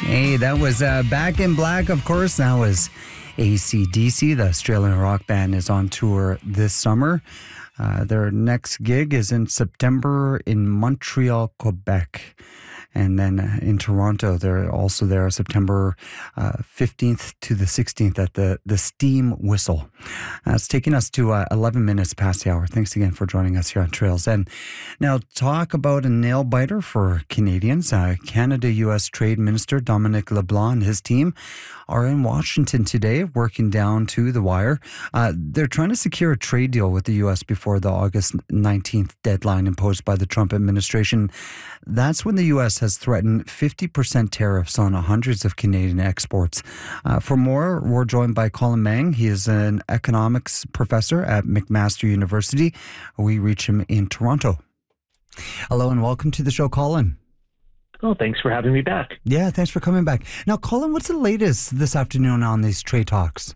Hey, that was Back in Black, of course. That was AC/DC. The Australian rock band is on tour this summer. Their next gig is in September in Montreal, Quebec. And then in Toronto, they're also there September 15th to the 16th at the Steam Whistle. It's taking us to 11 minutes past the hour. Thanks again for joining us here on Trails End. Now, talk about a nail biter for Canadians. Canada-U.S. Trade Minister Dominic LeBlanc and his team are in Washington today, working down to the wire. They're trying to secure a trade deal with the U.S. before the August 19th deadline imposed by the Trump administration. That's when the U.S. has threatened 50% tariffs on hundreds of Canadian exports. For more, we're joined by Colin Mang. He is an economics professor at McMaster University. We reach him in Toronto. Hello and welcome to the show, Colin. Oh, thanks for having me back. Yeah, thanks for coming back. Now, Colin, what's the latest this afternoon on these trade talks?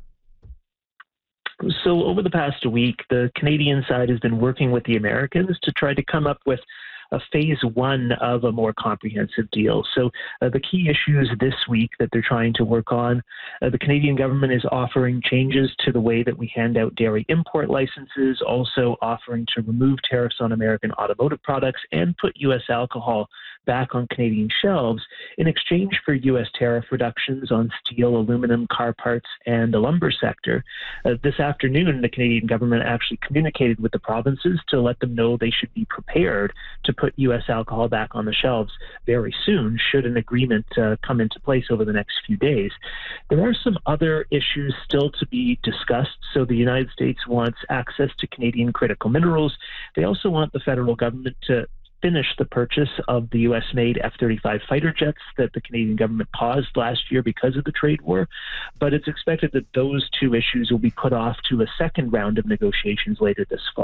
So over the past week, the Canadian side has been working with the Americans to try to come up with a phase one of a more comprehensive deal. So the key issues this week that they're trying to work on, the Canadian government is offering changes to the way that we hand out dairy import licenses, also offering to remove tariffs on American automotive products and put U.S. alcohol back on Canadian shelves in exchange for U.S. tariff reductions on steel, aluminum, car parts, and the lumber sector. This afternoon, the Canadian government actually communicated with the provinces to let them know they should be prepared to put U.S. alcohol back on the shelves very soon, should an agreement come into place over the next few days. There are some other issues still to be discussed. So the United States wants access to Canadian critical minerals. They also want the federal government to finish the purchase of the U.S.-made F-35 fighter jets that the Canadian government paused last year because of the trade war. But it's expected that those two issues will be put off to a second round of negotiations later this fall.